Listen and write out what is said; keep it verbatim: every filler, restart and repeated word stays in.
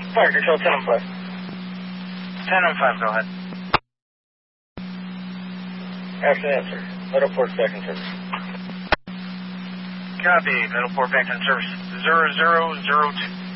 Fire control ten on five. ten on five, go ahead. After answer. Meadowport back in service. Copy, Meadowport back in service. Zero zero zero two.